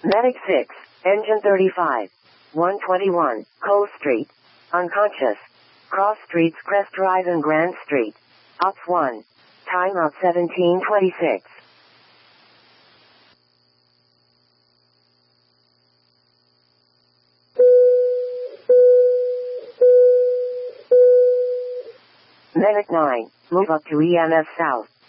Medic 6, Engine 35. 121, Cole Street. Unconscious. Cross Streets, Crest Drive and Grand Street. Ops 1. Timeout 17:26. Medic 9, move up to EMS South.